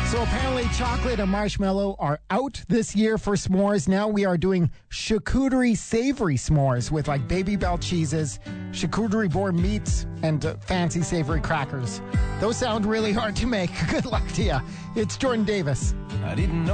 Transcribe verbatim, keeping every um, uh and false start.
So apparently chocolate and marshmallow are out this year for s'mores. Now we are doing charcuterie savory s'mores with like Baby Bell cheeses, charcuterie board meats, and uh, fancy savory crackers. Those sound really hard to make. Good luck to you. It's Jordan Davis. I didn't know.